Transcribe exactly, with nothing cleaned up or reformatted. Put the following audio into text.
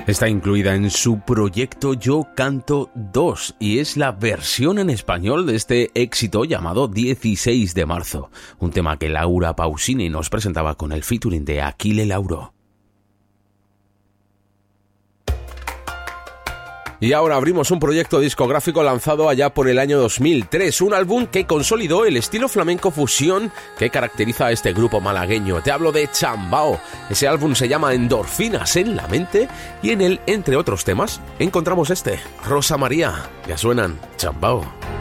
Está incluida en su proyecto Yo Canto dos y es la versión en español de este éxito llamado dieciséis de marzo, un tema que Laura Pausini nos presentaba con el featuring de Achille Lauro. Y ahora abrimos un proyecto discográfico lanzado allá por el año dos mil tres, un álbum que consolidó el estilo flamenco fusión que caracteriza a este grupo malagueño. Te hablo de Chambao. Ese álbum se llama Endorfinas en la mente y en él, entre otros temas, encontramos este, Rosa María. Ya suenan Chambao.